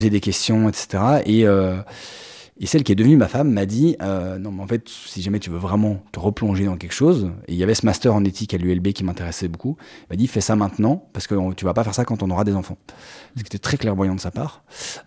des questions, etc. Et celle qui est devenue ma femme m'a dit non, mais en fait, si jamais tu veux vraiment te replonger dans quelque chose, et il y avait ce master en éthique à l'ULB qui m'intéressait beaucoup, il m'a dit fais ça maintenant, parce que tu vas pas faire ça quand on aura des enfants. Ce qui était très clairvoyant de sa part.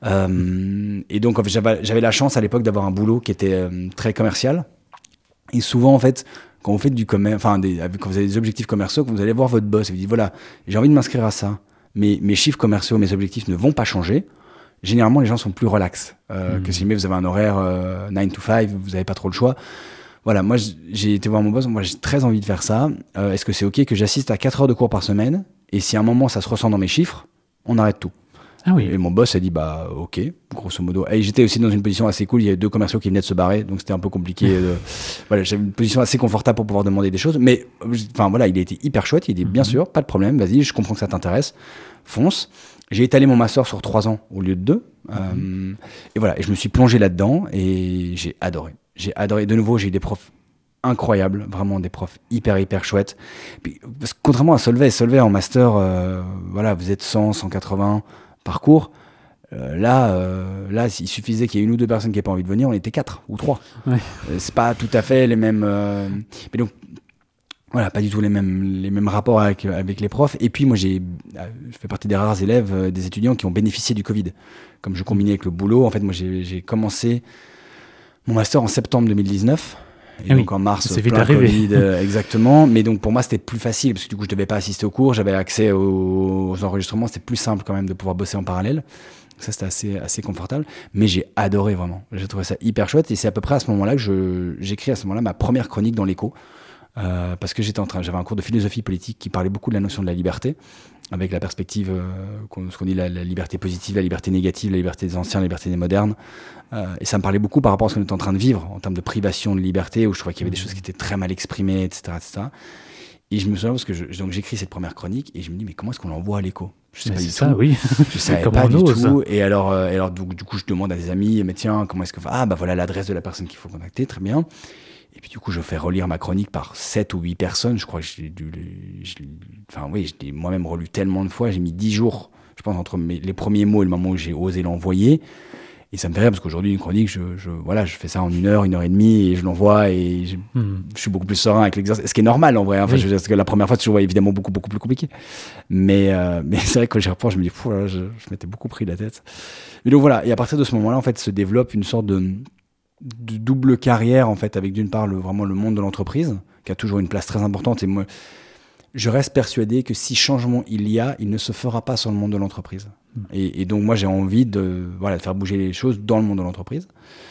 Et donc, en fait, j'avais la chance à l'époque d'avoir un boulot qui était très commercial. Et souvent, en fait, quand vous faites du commerce, quand vous avez des objectifs commerciaux, quand vous allez voir votre boss et vous dites voilà, j'ai envie de m'inscrire à ça, mais mes chiffres commerciaux, mes objectifs ne vont pas changer. Généralement, les gens sont plus relax que si jamais vous avez un horaire 9 to 5, vous n'avez pas trop le choix. Voilà, moi, j'ai été voir mon boss, moi, j'ai très envie de faire ça. Est-ce que c'est OK que j'assiste à 4 heures de cours par semaine? Et si à un moment, ça se ressent dans mes chiffres, on arrête tout. Ah oui. Et mon boss a dit, OK, grosso modo. Et j'étais aussi dans une position assez cool, il y avait 2 commerciaux qui venaient de se barrer, donc c'était un peu compliqué. Voilà, j'avais une position assez confortable pour pouvoir demander des choses. Mais voilà, il a été hyper chouette, il dit, bien sûr, pas de problème, vas-y, je comprends que ça t'intéresse, fonce. J'ai étalé mon master sur 3 ans au lieu de 2. Et voilà, et je me suis plongé là-dedans et j'ai adoré. J'ai adoré. De nouveau, j'ai eu des profs incroyables, vraiment des profs hyper chouettes. Puis, parce que contrairement à Solvay en master, voilà, vous êtes 100, 180 par cours. Là, il suffisait qu'il y ait 1 ou 2 personnes qui n'aient pas envie de venir, on était 4 ou 3. Ouais. C'est pas tout à fait les mêmes. Mais donc, voilà, pas du tout les mêmes rapports avec les profs. Et puis moi, je fais partie des rares élèves, des étudiants qui ont bénéficié du Covid. Comme je combinais avec le boulot, en fait, moi, j'ai commencé mon master en septembre 2019. Et donc en mars, c'est vite plein arrivé. Covid, exactement. Mais donc pour moi, c'était plus facile parce que du coup, je devais pas assister aux cours, j'avais accès aux enregistrements. C'était plus simple quand même de pouvoir bosser en parallèle. Ça, c'était assez confortable. Mais j'ai adoré vraiment. J'ai trouvé ça hyper chouette. Et c'est à peu près à ce moment-là que j'écris à ce moment-là ma première chronique dans l'Écho. Parce que j'avais un cours de philosophie politique qui parlait beaucoup de la notion de la liberté, avec la perspective, ce qu'on dit la liberté positive, la liberté négative, la liberté des anciens, la liberté des modernes. Et ça me parlait beaucoup par rapport à ce qu'on était en train de vivre en termes de privation de liberté, où je trouvais qu'il y avait des choses qui étaient très mal exprimées, etc. Et je me souviens parce que donc j'écris cette première chronique et je me dis mais comment est-ce qu'on l'envoie à l'Écho? Je sais pas du tout. Oui. Je savais pas du tout. Et alors du coup je demande à des amis, mais tiens, comment est-ce que voilà l'adresse de la personne qu'il faut contacter, très bien. Et puis du coup, je fais relire ma chronique par 7 ou 8 personnes. Je crois que je l'ai moi-même relu tellement de fois. J'ai mis 10 jours, je pense, entre les premiers mots et le moment où j'ai osé l'envoyer. Et ça me fait rire parce qu'aujourd'hui, une chronique, je fais ça en 1 heure, 1 heure et demie, et je l'envoie et je suis beaucoup plus serein avec l'exercice. Ce qui est normal en vrai. Enfin, oui. Parce que la première fois, c'est toujours évidemment beaucoup plus compliqué. Mais c'est vrai que quand j'y repense, je me dis, je m'étais beaucoup pris la tête. Et donc voilà. Et à partir de ce moment-là, en fait, se développe une sorte de double carrière en fait, avec d'une part vraiment le monde de l'entreprise qui a toujours une place très importante, et moi je reste persuadé que si changement il ne se fera pas sur le monde de l'entreprise. Et donc moi j'ai envie de faire bouger les choses dans le monde de l'entreprise,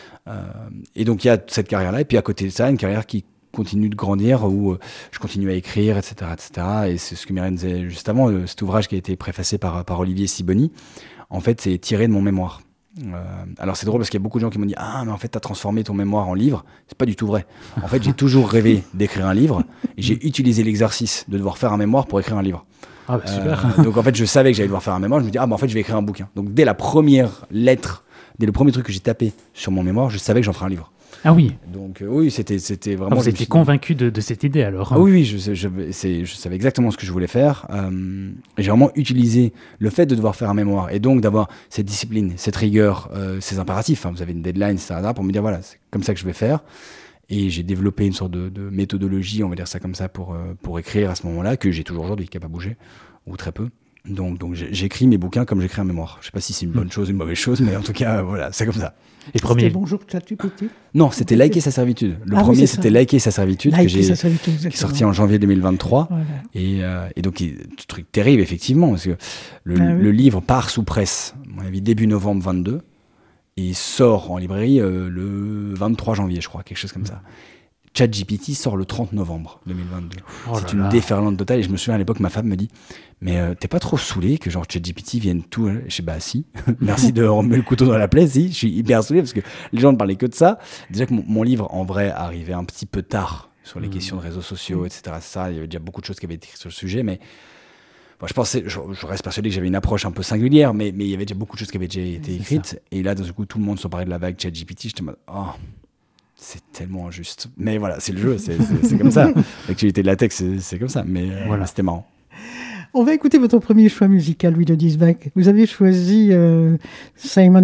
et donc il y a cette carrière là, et puis à côté de ça une carrière qui continue de grandir, où je continue à écrire, etc. Et c'est ce que Myriam disait juste avant, cet ouvrage qui a été préfacé par Olivier Sibony, en fait c'est tiré de mon mémoire. Alors c'est drôle parce qu'il y a beaucoup de gens qui m'ont dit mais en fait t'as transformé ton mémoire en livre. C'est pas du tout vrai. En fait j'ai toujours rêvé d'écrire un livre et j'ai utilisé l'exercice de devoir faire un mémoire pour écrire un livre. Super. Donc en fait je savais que j'allais devoir faire un mémoire. Je me dis en fait je vais écrire un bouquin. Donc dès la première lettre, dès le premier truc que j'ai tapé sur mon mémoire, je savais que j'en ferais un livre. Ah oui. Donc oui, c'était vraiment. Vous étiez convaincu de cette idée alors. Ah oui, je savais exactement ce que je voulais faire. J'ai vraiment utilisé le fait de devoir faire un mémoire et donc d'avoir cette discipline, cette rigueur, ces impératifs. Vous avez une deadline, etc. pour me dire voilà, c'est comme ça que je vais faire. Et j'ai développé une sorte de méthodologie, on va dire ça comme ça, pour écrire à ce moment-là, que j'ai toujours aujourd'hui, qui n'a pas bougé, ou très peu. Donc j'écris mes bouquins comme j'écris un mémoire. Je sais pas si c'est une bonne chose ou une mauvaise chose, mais en tout cas, voilà, c'est comme ça. Et premier... Bonjour ChatGPT? Non, c'était Liker sa servitude. Le premier, c'était Liker sa servitude, qui est sorti en janvier 2023. Voilà. Et donc, ce truc terrible, effectivement, parce que le livre part sous presse, à mon avis, début novembre 22, et il sort en librairie le 23 janvier, je crois, quelque chose comme ça. ChatGPT sort le 30 novembre 2022. C'est une déferlante totale. Et je me souviens à l'époque, ma femme me dit mais t'es pas trop saoulé que genre ChatGPT vienne tout. Je dis si. Merci de remettre le couteau dans la plaie. Si, je suis hyper saoulé parce que les gens ne parlaient que de ça. Déjà que mon livre en vrai arrivait un petit peu tard sur les questions de réseaux sociaux, etc. Ça, il y avait déjà beaucoup de choses qui avaient été écrites sur le sujet, mais je reste persuadé que j'avais une approche un peu singulière, mais il y avait déjà beaucoup de choses qui avaient déjà été écrites. Et là, d'un coup, tout le monde se parlait de la vague ChatGPT. J'étais en mode c'est tellement injuste. Mais voilà, c'est le jeu, c'est comme ça. L'actualité de la tech, c'est comme ça. Mais voilà, c'était marrant. On va écouter votre premier choix musical, Louis de Diesbach. Vous avez choisi Simon